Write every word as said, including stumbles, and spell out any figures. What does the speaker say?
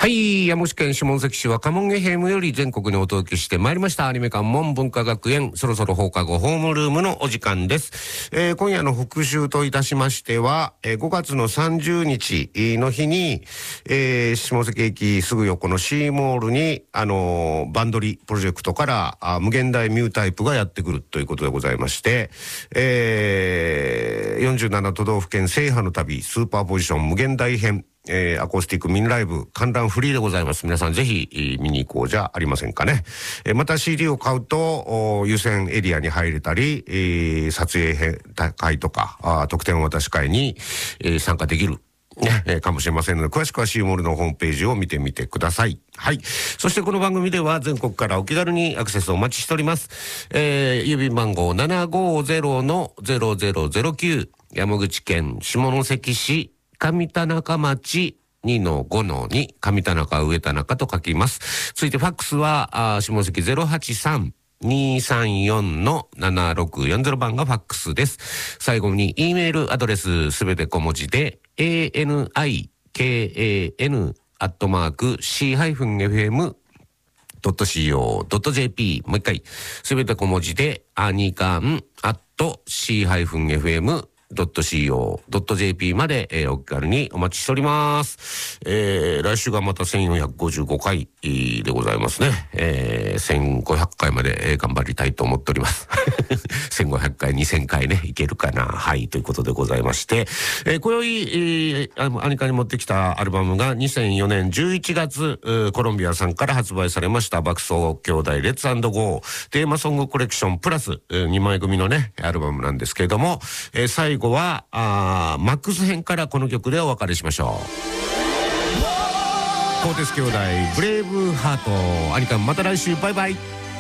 はい、山口県下関市はカモンエヘムより全国にお届けしてまいりましたアニメ館門文化学園、そろそろ放課後ホームルームのお時間です。えー、今夜の復習といたしましては、えー、ごがつのさんじゅうにちの日に、えー、下関駅すぐ横のシーモールに、あのー、バンドリプロジェクトからあ無限大ミュータイプがやってくるということでございまして、えー、よんじゅうなな都道府県制覇の旅スーパーポジション無限大編、えー、アコースティックミニライブ観覧フリーでございます。皆さんぜひ、えー、見に行こうじゃありませんかね。えー、また シーディー を買うと優先エリアに入れたり、えー、撮影会とかあ特典渡し会に、えー、参加できるね、えー、かもしれませんので、詳しくはシーモールのホームページを見てみてください。はい。そしてこの番組では全国からお気軽にアクセスをお待ちしております。えー、郵便番号 ななごーぜろのゼロゼロゼロきゅう 山口県下関市上田中町 にのごのに 上田中上田中と書きます。続いてファックスは下関 ゼロはちさん にーさんよん のななろくよんゼロ番がファックスです。最後に E メールアドレスすべて小文字で エーエヌアイケーエーエヌ アットマーク シーエフエムドットシーオードットジェーピー もう一回すべて小文字でアニカンアット シーエフエムドットシーオードットジェーピー まで、えー、お気軽にお待ちしております。えー、来週がまたせんよんひゃくごじゅうごかいでございますね。えー、せんごひゃっかいまで、えー、頑張りたいと思っております。せんごひゃっかい、にせんかいね、いけるかな。はい、ということでございまして、えー、今宵、えー、アニカに持ってきたアルバムがにせんよねんじゅういちがつ、コロンビアさんから発売されました爆走兄弟レッツ&ゴーテーマソングコレクションプラス、えー、にまい組のね、アルバムなんですけれども、えー、最後はあマックス編からこの曲でお別れしましょう。コーテス兄弟ブレイブハート。アニカンまた来週バイバイ。